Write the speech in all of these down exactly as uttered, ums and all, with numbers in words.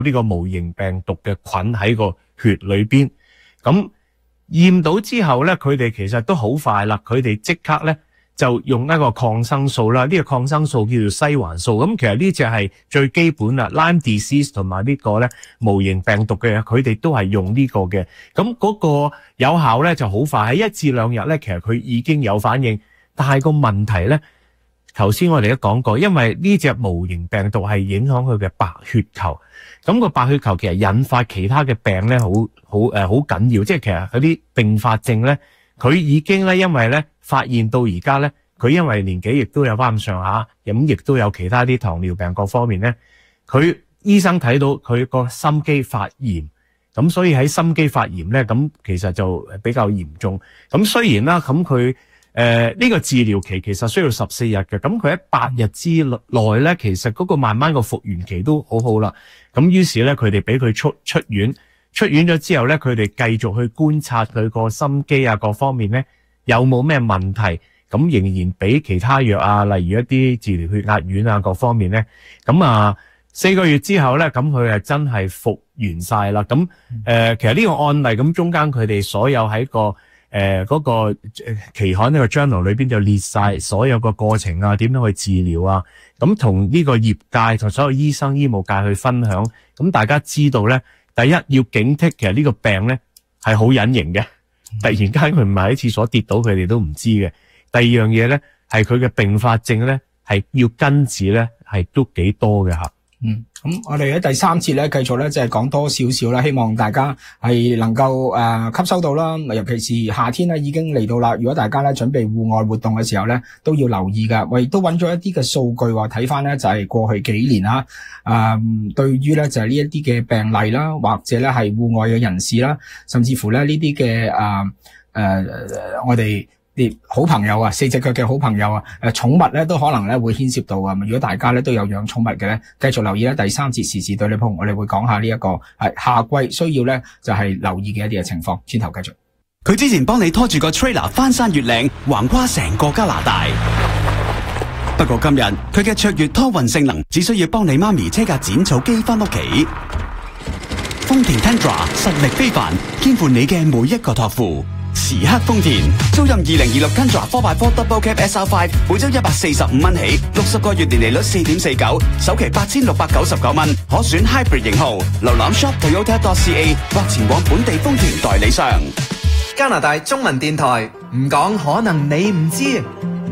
呢個無形病毒嘅菌喺個血裏邊。咁驗到之後咧，佢哋其實都好快啦，佢哋即刻咧就用一個抗生素啦，呢個抗生素叫做西環素。咁其實呢隻係最基本啦 ，Lyme disease 同埋呢個咧無形病毒嘅，佢哋都係用呢個嘅。咁嗰個有效咧就好快，喺一至兩日咧，其實佢已經有反應。但係個問題咧，頭先我哋都講過，因為呢隻無形病毒係影響佢嘅白血球，咁個白血球其實引發其他嘅病咧，好好誒好緊要，即係其實嗰啲併發症咧，佢已經咧因為咧發現到而家咧，佢因為年紀亦都有翻咁上下，咁亦都有其他啲糖尿病各方面咧，佢醫生睇到佢個心肌發炎，咁所以喺心肌發炎咧，咁其實就比較嚴重。咁雖然啦，咁佢誒呢個治療期其實需要十四日嘅，咁佢喺八日之內咧，其實嗰個慢慢個復原期都好好啦。咁於是咧，佢哋俾佢出出院，出院咗之後咧，佢哋繼續去觀察佢個心肌啊各方面咧有冇咩問題，咁仍然俾其他藥啊，例如一啲治療血壓丸啊各方面咧，咁啊四個月之後咧，咁佢係真係復原晒啦。咁誒、呃，其實呢個案例咁中間佢哋所有喺個誒，嗰、呃那個期刊呢個 journal 裏邊就列晒所有個過程啊，點樣去治療啊，咁同呢個業界同所有醫生醫務界去分享，咁大家知道咧，第一要警惕，其實呢個病咧係好隱形嘅，突然間佢唔係喺廁所跌倒，佢哋都唔知嘅。第二樣嘢咧係佢嘅併發症咧係要根治咧係都幾多嘅吓。 嗯，咁我哋喺第三節咧，繼續咧，即係講多少少啦，希望大家係能夠誒、呃、吸收到啦。尤其是夏天咧已經嚟到啦，如果大家咧準備戶外活動嘅時候咧，都要留意噶。我亦都揾咗一啲嘅數據話睇翻咧，就係、是、過去幾年啦，誒、呃，對於咧就係呢一啲嘅病例啦，或者咧係戶外嘅人士啦，甚至乎咧呢啲嘅誒誒我哋啲好朋友啊，四隻腳嘅好朋友啊，誒，寵物咧都可能咧會牽涉到啊。如果大家咧都有養寵物嘅咧，繼續留意咧第三節時事對你碰，我哋會講下呢一個係夏季需要咧就係留意嘅一啲嘅情況。轉頭繼續。 佢之前幫你拖住個 trailer 翻山越嶺，橫跨成個加拿大。不過今日佢嘅卓越拖運性能，只需要幫你媽咪車架剪草機翻屋企。豐田 Tundra 實力非凡，肩負你嘅每一個託付。時刻豐田，租任二零二六 Tundra 四 by 四 Double Cab S R 五，每周一百四十五蚊起，六十個月年利率四點四九，首期八千六百九十九蚊，可選 Hybrid 型號。瀏覽 shop toyota dot c a 或前往本地豐田代理商。 加拿大中文電台，唔講可能你唔知。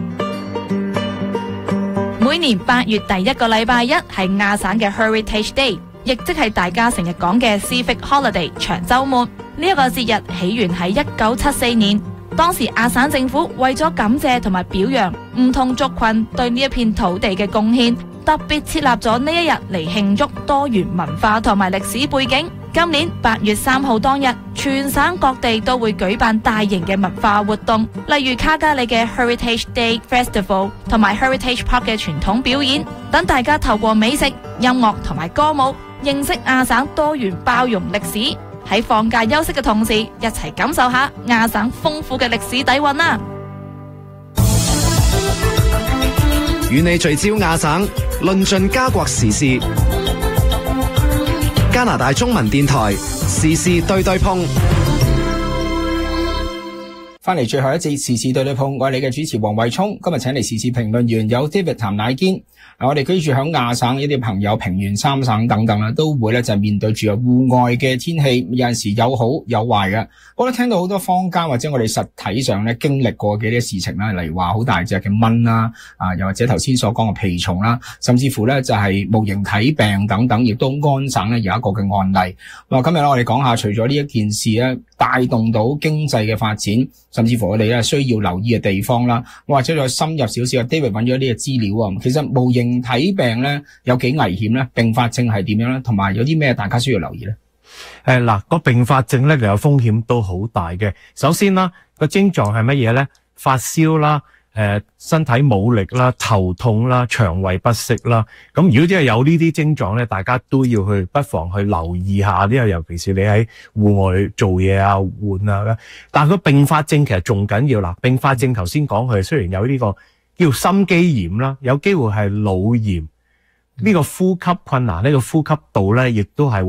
每年八月第一個禮拜一係亞省嘅 Heritage Day，亦即係大家成日講嘅 Civic Holiday 長週末。呢一個節日起源喺一九七四年，當時亞省政府為咗感謝同埋表揚唔同族群對呢一片土地嘅貢獻，特別設立咗呢一日嚟慶祝多元文化同埋歷史背景。今年八月三號當日，全省各地都會舉辦大型嘅文化活動，例如卡加里嘅 Heritage Day Festival 同埋 Heritage Park 嘅傳統表演，等大家透過美食、音樂同埋歌舞認識亞省多元包容歷史。喺放假休息嘅同時，一齊感受下亞省豐富嘅歷史底蘊啦！ 與你聚焦亞省，論盡加國時事。加拿大中文電台時事對對碰。 翻嚟最後一節時事對對碰，我係你嘅主持黃慧聰。今日請嚟時事評論員有 David 譚乃堅。我哋居住響亞省一啲朋友，平原三省等等啦，都會咧就係面對住戶外嘅天氣，有陣時有好有壞嘅。我都聽到好多坊間或者我哋實體上咧經歷過嘅啲事情啦，例如話好大隻嘅蚊啦，啊又或者頭先所講嘅蜱蟲啦，甚至乎咧就係無形體病等等，亦都安省咧有一個嘅案例。咁今日咧我哋講下，除咗呢一件事咧帶動到經濟嘅發展，甚至乎我哋咧需要留意嘅地方啦，或者再深入少少，David 揾咗呢個資料啊。其實無形體病咧有幾危險咧？併發症係點樣咧？同埋有啲咩大家需要留意咧？ 誒嗱，個併發症咧，其實風險都好大嘅。首先啦，個症狀係乜嘢咧？發燒啦，誒、呃，身體冇力啦，頭痛啦，腸胃不適啦。咁如果真係有呢啲症狀咧，大家都要去不妨去留意下呢個，尤其是你喺戶外做嘢啊、換啊。但係個併發症其實仲緊要啦。併發症頭先講佢雖然有呢個叫心肌炎啦，有機會係腦炎。 呢個呼吸困難，呢個呼吸道咧，亦都係